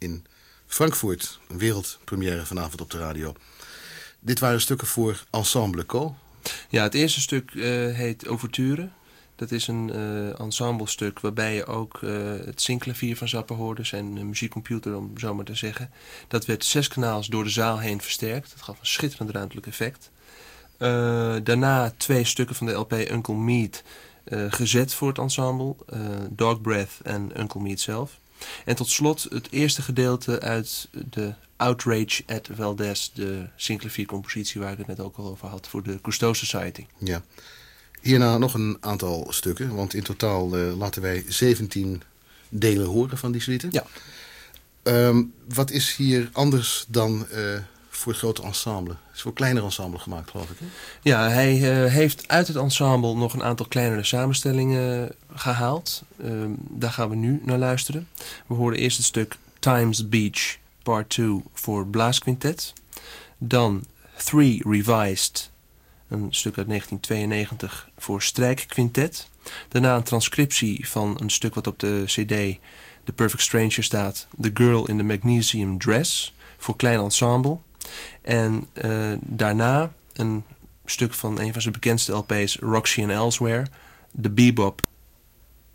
in Frankfurt. Een wereldpremière vanavond op de radio. Dit waren stukken voor Ensemble Co. Ja, het eerste stuk heet Ouverture. Dat is een ensemblestuk waarbij je ook het zingklavier van Zappa hoorde. Zijn muziekcomputer, om zo maar te zeggen. Dat werd 6 kanaals door de zaal heen versterkt. Dat gaf een schitterend ruimtelijk effect. Daarna 2 stukken van de LP Uncle Meat gezet voor het ensemble. Dog Breath en Uncle Meat zelf. En tot slot het eerste gedeelte uit de Outrage at Valdez. De zingklaviercompositie waar ik het net ook al over had voor de Cousteau Society. Ja. Hierna nog een aantal stukken, want in totaal laten wij 17 delen horen van die suite. Ja. Wat is hier anders dan voor het grote ensemble? Het is voor een kleiner ensemble gemaakt, geloof ik. Hè? Ja, hij heeft uit het ensemble nog een aantal kleinere samenstellingen gehaald. Daar gaan we nu naar luisteren. We horen eerst het stuk Times Beach Part 2 voor blaasquintet. Dan 3 Revised, een stuk uit 1992 voor strijkquintet. Daarna een transcriptie van een stuk wat op de cd The Perfect Stranger staat. The Girl in the Magnesium Dress voor klein ensemble. En daarna een stuk van een van zijn bekendste LP's, Roxy and Elsewhere. The Bebop